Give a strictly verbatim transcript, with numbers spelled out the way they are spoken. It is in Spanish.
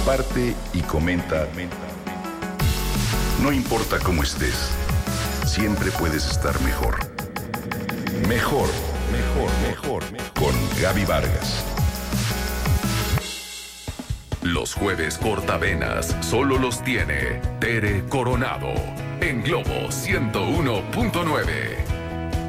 comparte y comenta. No importa cómo estés, siempre puedes estar mejor. Mejor, mejor, mejor, mejor. Con Gaby Vargas. Los jueves cortavenas solo los tiene Tere Coronado en Globo ciento uno punto nueve.